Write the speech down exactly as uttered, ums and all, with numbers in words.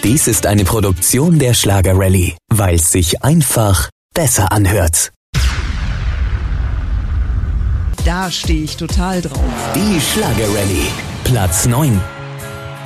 Dies ist eine Produktion der Schlager Rally, weil es sich einfach besser anhört. Da stehe ich total drauf. Die Schlager Rally, Platz neun.